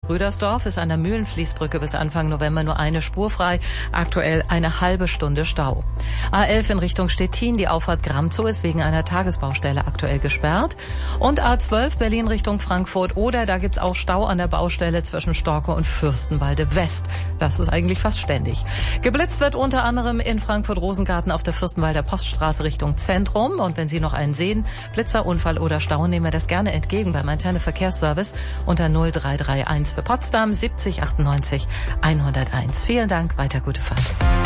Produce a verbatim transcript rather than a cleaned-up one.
Rüdersdorf ist an der Mühlenfließbrücke bis Anfang November nur eine Spur frei. Aktuell eine halbe Stunde Stau. A elf in Richtung Stettin, die Auffahrt Gramzow ist wegen einer Tagesbaustelle aktuell gesperrt. Und A zwölf Berlin Richtung Frankfurt oder da gibt's auch Stau an der Baustelle zwischen Storke und Fürstenwalde West. Das ist eigentlich fast ständig. Geblitzt wird unter anderem in Frankfurt-Rosengarten auf der Fürstenwalder Poststraße Richtung Zentrum. Und wenn Sie noch einen sehen, Blitzer, Unfall oder Stau, nehmen wir das gerne entgegen beim Antenne Verkehrsservice unter null drei drei eins für Potsdam siebzig achtundneunzig hunderteins. Vielen Dank, weiter gute Fahrt.